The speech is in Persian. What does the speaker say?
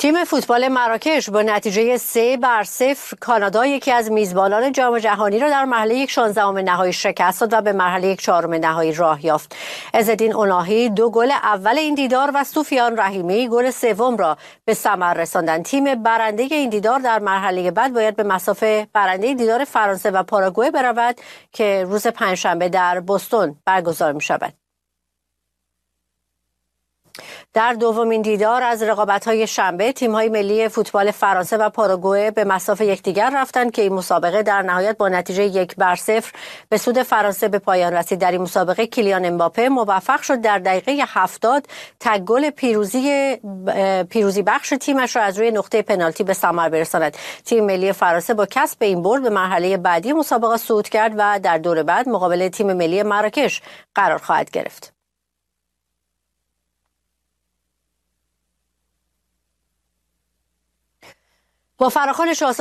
تیم فوتبال مراکش با نتیجه 3-0 کانادا یکی از میزبانان جام جهانی را در مرحله 16 نهایی شکست داد و به مرحله 4 نهایی راه یافت. عزالدین اوناهی 2 گل اول این دیدار و سفیان رحیمی گل سوم را به ثمر رساندند. تیم برنده این دیدار در مرحله بعد باید به مصاف برنده دیدار فرانسه و پاراگوئه برود که روز پنجشنبه در بوستون برگزار می شود. در دومین دیدار از رقابت‌های شنبه تیم‌های ملی فوتبال فرانسه و پاراگوئه به مصاف یکدیگر رفتند که این مسابقه در نهایت با نتیجه 1-0 به سود فرانسه به پایان رسید. در این مسابقه کیلیان امباپه موفق شد در دقیقه 70 تک گل پیروزی بخش تیمش را از روی نقطه پنالتی به ثمر برساند. تیم ملی فرانسه با کسب این برد به مرحله بعدی مسابقه صعود کرد و در دور بعد مقابل تیم ملی مراکش قرار خواهد گرفت. با فراخوان